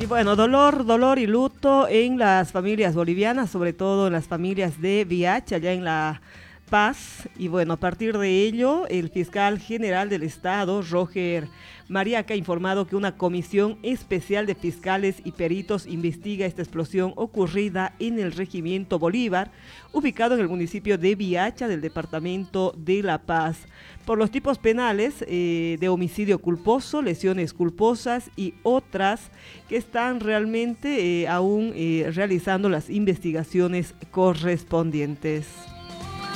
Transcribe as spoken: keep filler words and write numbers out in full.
bueno, dolor, dolor y luto en las familias bolivianas, sobre todo en las familias de Viacha, allá en La Paz. Y bueno, a partir de ello, el fiscal general del Estado, Roger Mariaca, ha informado que una comisión especial de fiscales y peritos investiga esta explosión ocurrida en el Regimiento Bolívar, ubicado en el municipio de Viacha, del departamento de La Paz, por los tipos penales eh, de homicidio culposo, lesiones culposas y otras que están realmente eh, aún eh, realizando las investigaciones correspondientes.